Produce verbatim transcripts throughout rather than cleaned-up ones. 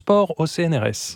Sport au C N R S.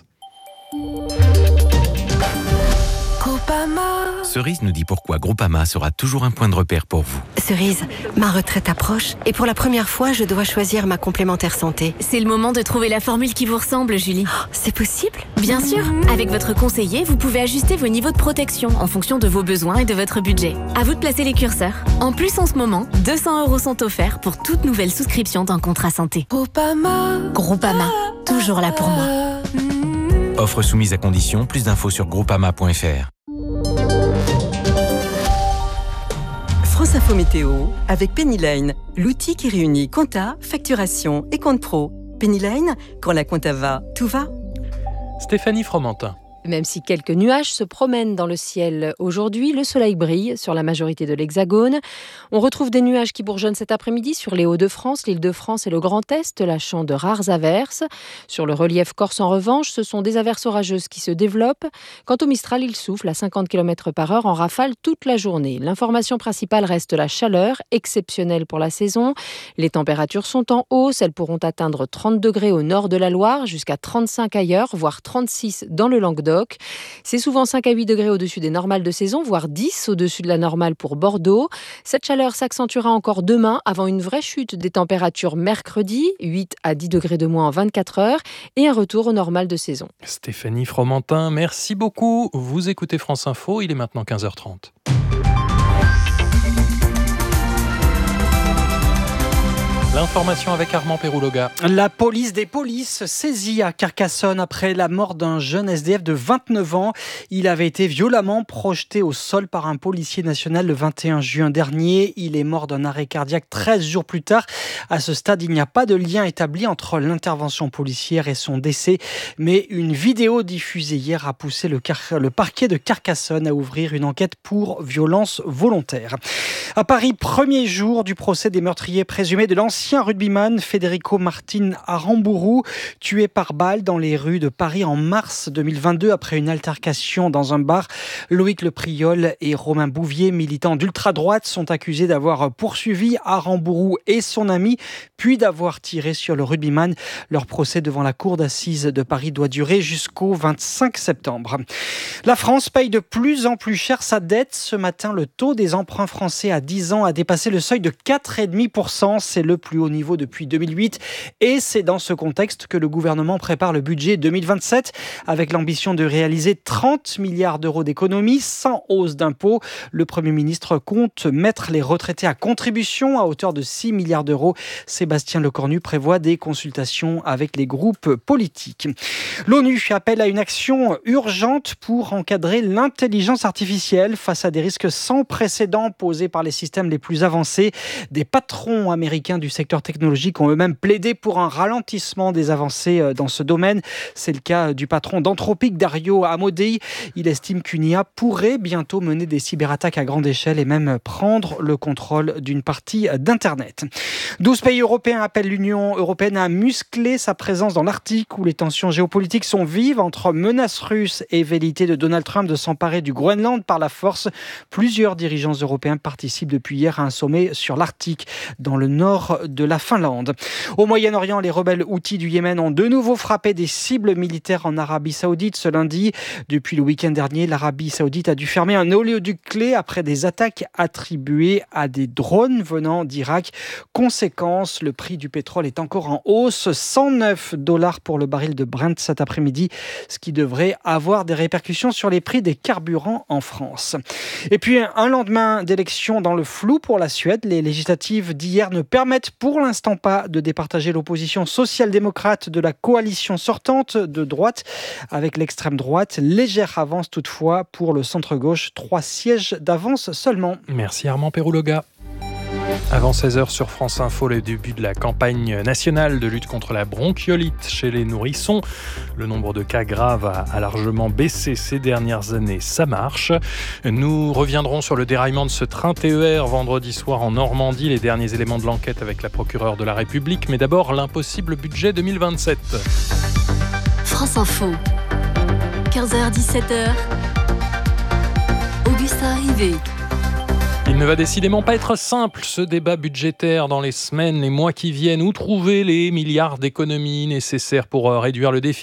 Groupama. Cerise nous dit pourquoi Groupama sera toujours un point de repère pour vous. Cerise, ma retraite approche et pour la première fois, je dois choisir ma complémentaire santé. C'est le moment de trouver la formule qui vous ressemble, Julie. Oh, c'est possible ? Bien sûr. Avec votre conseiller, vous pouvez ajuster vos niveaux de protection en fonction de vos besoins et de votre budget. À vous de placer les curseurs. En plus, en ce moment, deux cents euros sont offerts pour toute nouvelle souscription d'un contrat santé. Groupama. Groupama, toujours là pour moi. Offre soumise à condition. Plus d'infos sur groupama point f r. France Info Météo avec Penny Lane, l'outil qui réunit compta, facturation et compte pro. Penny Lane, quand la compta va, tout va. Stéphanie Fromentin. Même si quelques nuages se promènent dans le ciel aujourd'hui, le soleil brille sur la majorité de l'Hexagone. On retrouve des nuages qui bourgeonnent cet après-midi sur les Hauts-de-France, l'Île-de-France et le Grand Est, lâchant de rares averses. Sur le relief corse, en revanche, ce sont des averses orageuses qui se développent. Quant au Mistral, il souffle à cinquante kilomètres par heure en rafale toute la journée. L'information principale reste la chaleur, exceptionnelle pour la saison. Les températures sont en hausse. Elles pourront atteindre trente degrés au nord de la Loire, jusqu'à trente-cinq ailleurs, voire trente-six dans le Languedoc. C'est souvent cinq à huit degrés au-dessus des normales de saison, voire dix au-dessus de la normale pour Bordeaux. Cette chaleur s'accentuera encore demain avant une vraie chute des températures mercredi, huit à dix degrés de moins en vingt-quatre heures et un retour aux normales de saison. Stéphanie Fromentin, merci beaucoup. Vous écoutez France Info, il est maintenant quinze heures trente. L'information avec Armand Pérouloga. La police des polices saisie à Carcassonne après la mort d'un jeune S D F de vingt-neuf ans. Il avait été violemment projeté au sol par un policier national le vingt et un juin dernier. Il est mort d'un arrêt cardiaque treize jours plus tard. À ce stade, il n'y a pas de lien établi entre l'intervention policière et son décès. Mais une vidéo diffusée hier a poussé le, car- le parquet de Carcassonne à ouvrir une enquête pour violence volontaire. À Paris, premier jour du procès des meurtriers présumés de l'ancien Ancien rugbyman Federico Martin Aramburu, tué par balle dans les rues de Paris en mars deux mille vingt-deux après une altercation dans un bar. Loïc Le Priol et Romain Bouvier, militants d'ultra-droite, sont accusés d'avoir poursuivi Aramburu et son ami, puis d'avoir tiré sur le rugbyman. Leur procès devant la cour d'assises de Paris doit durer jusqu'au vingt-cinq septembre. La France paye de plus en plus cher sa dette. Ce matin, le taux des emprunts français à dix ans a dépassé le seuil de quatre virgule cinq pour cent. C'est le plus haut niveau depuis deux mille huit. Et c'est dans ce contexte que le gouvernement prépare le budget deux mille vingt-sept avec l'ambition de réaliser trente milliards d'euros d'économies sans hausse d'impôts. Le Premier ministre compte mettre les retraités à contribution à hauteur de six milliards d'euros. Sébastien Lecornu prévoit des consultations avec les groupes politiques. L'ONU appelle à une action urgente pour encadrer l'intelligence artificielle face à des risques sans précédent posés par les systèmes les plus avancés. Des patrons américains du secteur technologique ont eux-mêmes plaidé pour un ralentissement des avancées dans ce domaine. C'est le cas du patron d'Anthropic, Dario Amodei. Il estime qu'une I A pourrait bientôt mener des cyberattaques à grande échelle et même prendre le contrôle d'une partie d'Internet. douze pays européens appellent l'Union européenne à muscler sa présence dans l'Arctique où les tensions géopolitiques sont vives entre menaces russes et velléité de Donald Trump de s'emparer du Groenland par la force. Plusieurs dirigeants européens participent depuis hier à un sommet sur l'Arctique dans le nord de la Finlande. Au Moyen-Orient, les rebelles houthis du Yémen ont de nouveau frappé des cibles militaires en Arabie Saoudite ce lundi. Depuis le week-end dernier, l'Arabie Saoudite a dû fermer un oléoduc clé après des attaques attribuées à des drones venant d'Irak. Conséquence, le prix du pétrole est encore en hausse, cent neuf dollars pour le baril de Brent cet après-midi, ce qui devrait avoir des répercussions sur les prix des carburants en France. Et puis, un lendemain d'élection dans le flou pour la Suède, les législatives d'hier ne permettent pour l'instant pas de départager l'opposition social-démocrate de la coalition sortante de droite avec l'extrême droite. Légère avance toutefois pour le centre-gauche, trois sièges d'avance seulement. Merci Armand Pérouloga. Avant seize heures sur France Info, le début de la campagne nationale de lutte contre la bronchiolite chez les nourrissons. Le nombre de cas graves a, a largement baissé ces dernières années. Ça marche. Nous reviendrons sur le déraillement de ce train T E R vendredi soir en Normandie. Les derniers éléments de l'enquête avec la procureure de la République. Mais d'abord, l'impossible budget deux mille vingt-sept. France Info, quinze heures dix-sept heures. Augustin Rivet. Il ne va décidément pas être simple, ce débat budgétaire dans les semaines, les mois qui viennent. Où trouver les milliards d'économies nécessaires pour réduire le déficit ?